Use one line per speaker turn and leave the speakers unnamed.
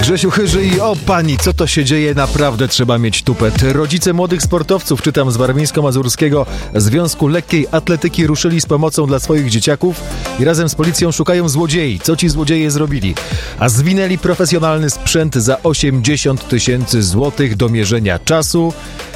Grzesiu Chyży i o pani, co to się dzieje? Naprawdę trzeba mieć tupet. Rodzice młodych sportowców, czytam z Warmińsko-Mazurskiego Związku Lekkiej Atletyki, ruszyli z pomocą dla swoich dzieciaków i razem z policją szukają złodziei. Co ci złodzieje zrobili? A zwinęli profesjonalny sprzęt za 80 000 złotych do mierzenia czasu.